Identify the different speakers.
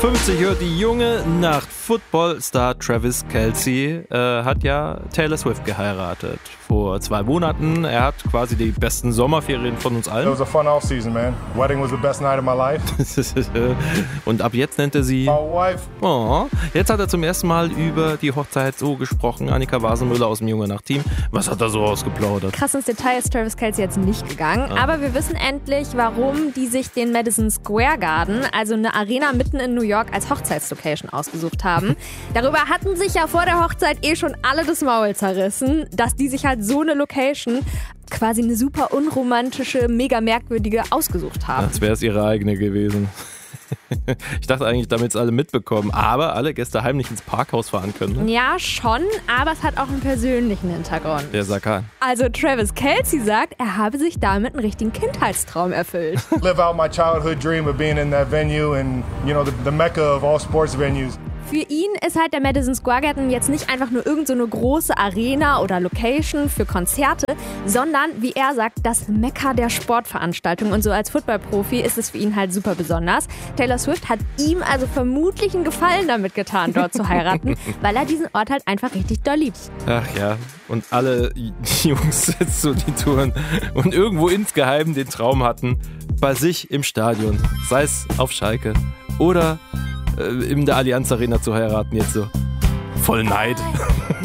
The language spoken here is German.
Speaker 1: 50 hört die junge Nacht. Football-Star Travis Kelce hat ja Taylor Swift geheiratet. Vor 2 Monaten. Er hat quasi die besten Sommerferien von uns allen.
Speaker 2: It was a fun off-season, man. Wedding was the best night of my life.
Speaker 1: Und ab jetzt nennt er sie...
Speaker 2: My wife.
Speaker 1: Oh, jetzt hat er zum ersten Mal über die Hochzeit so gesprochen. Annika Wasenmüller aus dem Junge Nacht-Team. Was hat er so ausgeplaudert?
Speaker 3: Krass ins Detail ist Travis Kelce jetzt nicht gegangen. Aber wir wissen endlich, warum die sich den Madison Square Garden, also eine Arena mitten in New York, als Hochzeitslocation ausgesucht haben. Darüber hatten sich ja vor der Hochzeit schon alle das Maul zerrissen, dass die sich halt so eine Location, quasi eine super unromantische, mega merkwürdige, ausgesucht haben.
Speaker 1: Als wäre es ihre eigene gewesen. Ich dachte eigentlich, damit es alle mitbekommen, aber alle Gäste heimlich ins Parkhaus fahren können. Ne?
Speaker 3: Ja, schon, aber es hat auch einen persönlichen Hintergrund.
Speaker 1: Der sag an.
Speaker 3: Also Travis Kelce sagt, er habe sich damit einen richtigen Kindheitstraum erfüllt.
Speaker 2: Live out my childhood dream of being in that venue and, you know, the mecca of all sports venues.
Speaker 3: Für ihn ist halt der Madison Square Garden jetzt nicht einfach nur irgend so eine große Arena oder Location für Konzerte, sondern, wie er sagt, das Mekka der Sportveranstaltung. Und so als Football-Profi ist es für ihn halt super besonders. Taylor Swift hat ihm also vermutlich einen Gefallen damit getan, dort zu heiraten, weil er diesen Ort halt einfach richtig doll liebt.
Speaker 1: Ach ja, und alle Jungs jetzt so die Touren und irgendwo insgeheim den Traum hatten, bei sich im Stadion, sei es auf Schalke oder in der Allianz Arena zu heiraten, jetzt so voll Neid.